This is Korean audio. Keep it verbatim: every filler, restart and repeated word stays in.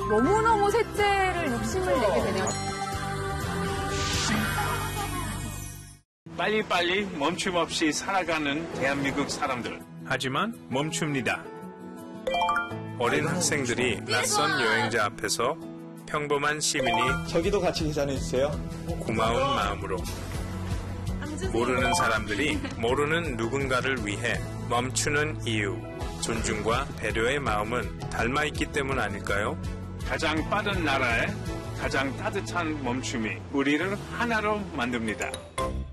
너무너무 셋째를 욕심을 내게 되네요. 빨리빨리 멈춤 없이 살아가는 대한민국 사람들. 하지만 멈춥니다. 어린 학생들이 낯선 여행자 앞에서 평범한 시민이 저기도 같이 계산해주세요. 고마운 마음으로 모르는 사람들이 모르는 누군가를 위해 멈추는 이유, 존중과 배려의 마음은 닮아있기 때문 아닐까요? 가장 빠른 나라에 가장 따뜻한 멈춤이 우리를 하나로 만듭니다.